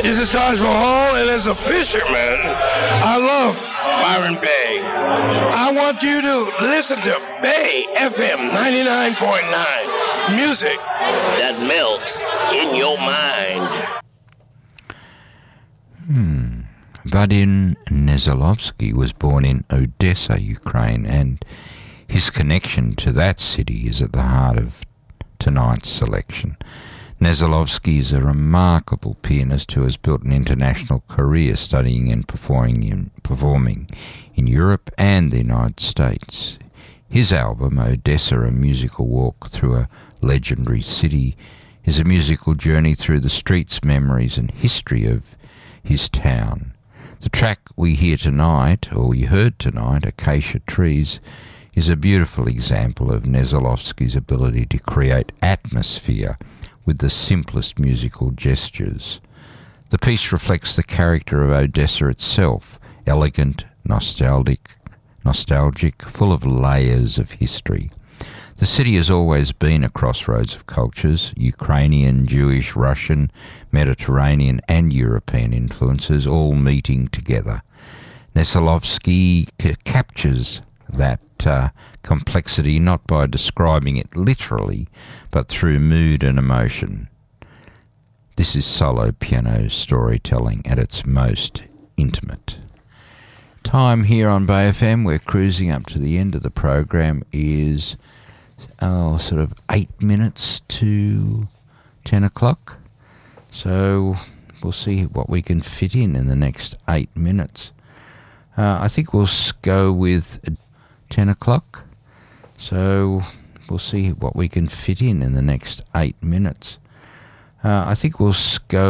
This is Taj Mahal, and as a fisherman, I love Byron Bay. I want you to listen to Bay FM 99.9. Music that melts in your mind. Vadim Nezelovsky was born in Odessa, Ukraine, and his connection to that city is at the heart of tonight's selection. Nezelovsky is a remarkable pianist who has built an international career studying and performing in Europe and the United States. His album, Odessa, A Musical Walk Through a Legendary City, is a musical journey through the streets, memories and history of his town. The track we hear tonight, or we heard tonight, Acacia Trees, is a beautiful example of Nezelovsky's ability to create atmosphere with the simplest musical gestures. The piece reflects the character of Odessa itself, elegant, nostalgic, full of layers of history. The city has always been a crossroads of cultures, Ukrainian, Jewish, Russian, Mediterranean and European influences all meeting together. Nezelovsky captures that complexity not by describing it literally, but through mood and emotion. This is solo piano storytelling at its most intimate. Time here on Bay FM, we're cruising up to the end of the program, is sort of 8 minutes to 10 o'clock. So we'll see what we can fit in the next 8 minutes. I think we'll go with 10 o'clock. So we'll see what we can fit in the next 8 minutes. I think we'll go